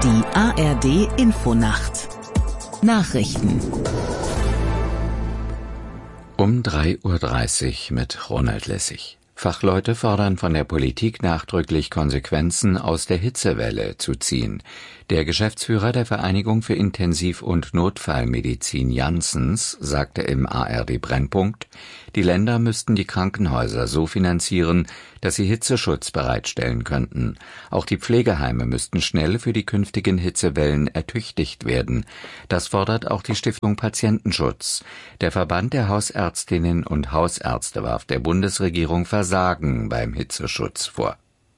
Die ARD-Infonacht Nachrichten um 3:30 Uhr mit Ronald Lessig. Fachleute fordern von der Politik nachdrücklich Konsequenzen aus der Hitzewelle zu ziehen. Der Geschäftsführer der Vereinigung für Intensiv- und Notfallmedizin Janssens sagte im ARD Brennpunkt, die Länder müssten die Krankenhäuser so finanzieren, dass sie Hitzeschutz bereitstellen könnten. Auch die Pflegeheime müssten schnell für die künftigen Hitzewellen ertüchtigt werden. Das fordert auch die Stiftung Patientenschutz. Der Verband der Hausärztinnen und Hausärzte warf der Bundesregierung Versagen beim Hitzeschutz vor.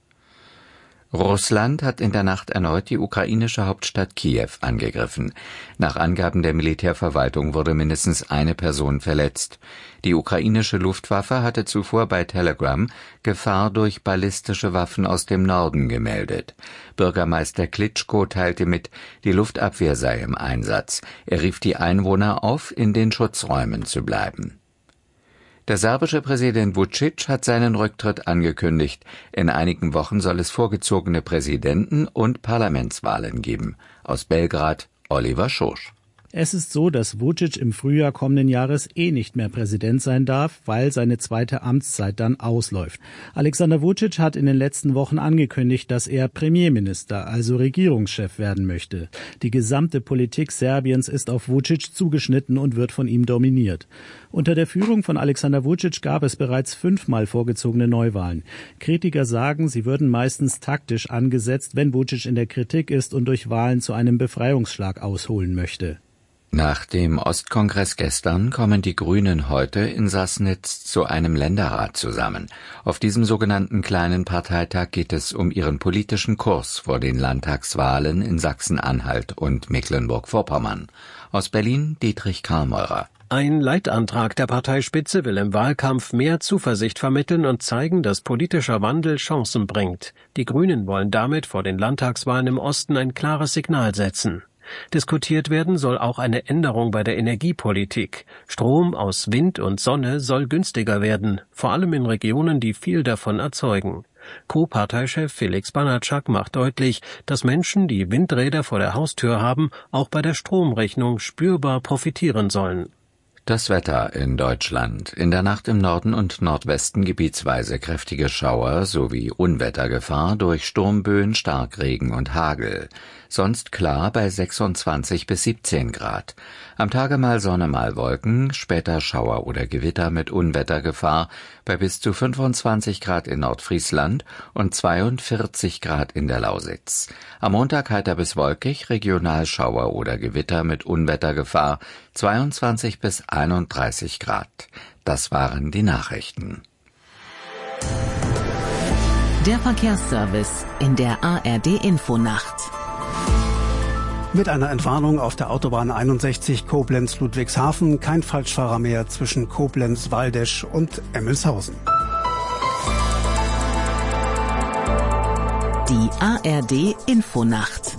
Russland hat in der Nacht erneut die ukrainische Hauptstadt Kiew angegriffen. Nach Angaben der Militärverwaltung wurde mindestens eine Person verletzt. Die ukrainische Luftwaffe hatte zuvor bei Telegram Gefahr durch ballistische Waffen aus dem Norden gemeldet. Bürgermeister Klitschko teilte mit, die Luftabwehr sei im Einsatz. Er rief die Einwohner auf, in den Schutzräumen zu bleiben. Der serbische Präsident Vučić hat seinen Rücktritt angekündigt. In einigen Wochen soll es vorgezogene Präsidenten- und Parlamentswahlen geben. Aus Belgrad, Oliver Schosch. Es ist so, dass Vučić im Frühjahr kommenden Jahres nicht mehr Präsident sein darf, weil seine zweite Amtszeit dann ausläuft. Alexander Vučić hat in den letzten Wochen angekündigt, dass er Premierminister, also Regierungschef werden möchte. Die gesamte Politik Serbiens ist auf Vučić zugeschnitten und wird von ihm dominiert. Unter der Führung von Alexander Vučić gab es bereits 5-mal vorgezogene Neuwahlen. Kritiker sagen, sie würden meistens taktisch angesetzt, wenn Vučić in der Kritik ist und durch Wahlen zu einem Befreiungsschlag ausholen möchte. Nach dem Ostkongress gestern kommen die Grünen heute in Sassnitz zu einem Länderrat zusammen. Auf diesem sogenannten kleinen Parteitag geht es um ihren politischen Kurs vor den Landtagswahlen in Sachsen-Anhalt und Mecklenburg-Vorpommern. Aus Berlin Dietrich Karlmeurer. Ein Leitantrag der Parteispitze will im Wahlkampf mehr Zuversicht vermitteln und zeigen, dass politischer Wandel Chancen bringt. Die Grünen wollen damit vor den Landtagswahlen im Osten ein klares Signal setzen. Diskutiert werden soll auch eine Änderung bei der Energiepolitik. Strom aus Wind und Sonne soll günstiger werden, vor allem in Regionen, die viel davon erzeugen. Co-Parteichef Felix Banatschak macht deutlich, dass Menschen, die Windräder vor der Haustür haben, auch bei der Stromrechnung spürbar profitieren sollen. Das Wetter in Deutschland. In der Nacht im Norden und Nordwesten gebietsweise kräftige Schauer sowie Unwettergefahr durch Sturmböen, Starkregen und Hagel. Sonst klar bei 26 bis 17 Grad. Am Tage mal Sonne, mal Wolken, später Schauer oder Gewitter mit Unwettergefahr bei bis zu 25 Grad in Nordfriesland und 42 Grad in der Lausitz. Am Montag heiter bis wolkig, regional Schauer oder Gewitter mit Unwettergefahr 22 bis 31 Grad. Das waren die Nachrichten. Der Verkehrsservice in der ARD-Infonacht. Mit einer Entwarnung auf der Autobahn 61 Koblenz-Ludwigshafen kein Falschfahrer mehr zwischen Koblenz, Waldesch und Emmelshausen. Die ARD-Infonacht.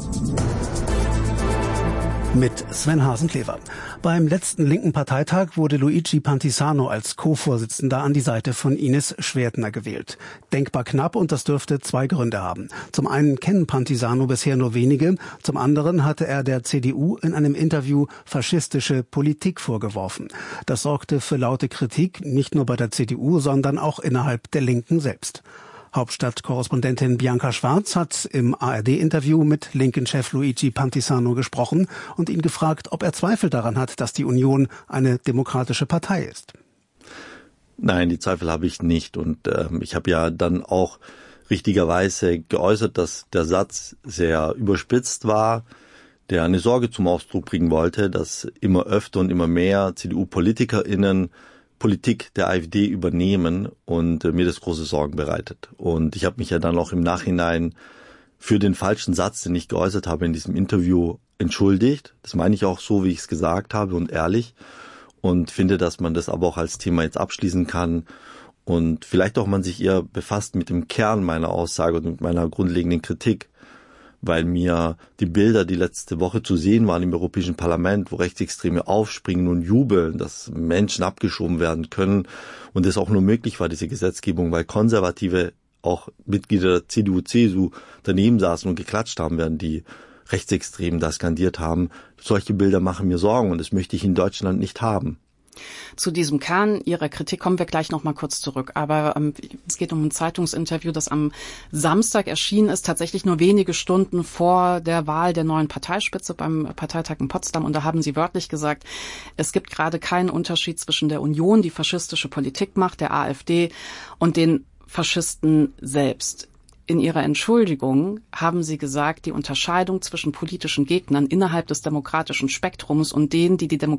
Mit Sven Hasenklever. Beim letzten linken Parteitag wurde Luigi Pantisano als Co-Vorsitzender an die Seite von Ines Schwertner gewählt. Denkbar knapp, und das dürfte 2 Gründe haben. Zum einen kennen Pantisano bisher nur wenige, zum anderen hatte er der CDU in einem Interview faschistische Politik vorgeworfen. Das sorgte für laute Kritik, nicht nur bei der CDU, sondern auch innerhalb der Linken selbst. Hauptstadtkorrespondentin Bianca Schwarz hat im ARD-Interview mit Linken-Chef Luigi Pantisano gesprochen und ihn gefragt, ob er Zweifel daran hat, dass die Union eine demokratische Partei ist. Nein, die Zweifel habe ich nicht. Und ich habe ja dann auch richtigerweise geäußert, dass der Satz sehr überspitzt war, der eine Sorge zum Ausdruck bringen wollte, dass immer öfter und immer mehr CDU-PolitikerInnen Politik der AfD übernehmen und mir das große Sorgen bereitet. Und ich habe mich ja dann auch im Nachhinein für den falschen Satz, den ich geäußert habe in diesem Interview, entschuldigt. Das meine ich auch so, wie ich es gesagt habe und ehrlich. Und finde, dass man das aber auch als Thema jetzt abschließen kann. Und vielleicht auch man sich eher befasst mit dem Kern meiner Aussage und mit meiner grundlegenden Kritik. Weil mir die Bilder, die letzte Woche zu sehen waren im Europäischen Parlament, wo Rechtsextreme aufspringen und jubeln, dass Menschen abgeschoben werden können. Und das auch nur möglich war, diese Gesetzgebung, weil Konservative, auch Mitglieder der CDU, CSU daneben saßen und geklatscht haben, während die Rechtsextremen da skandiert haben. Solche Bilder machen mir Sorgen und das möchte ich in Deutschland nicht haben. Zu diesem Kern Ihrer Kritik kommen wir gleich noch mal kurz zurück. Aber es geht um ein Zeitungsinterview, das am Samstag erschienen ist, tatsächlich nur wenige Stunden vor der Wahl der neuen Parteispitze beim Parteitag in Potsdam. Und da haben Sie wörtlich gesagt, es gibt gerade keinen Unterschied zwischen der Union, die faschistische Politik macht, der AfD und den Faschisten selbst. In Ihrer Entschuldigung haben Sie gesagt, die Unterscheidung zwischen politischen Gegnern innerhalb des demokratischen Spektrums und denen, die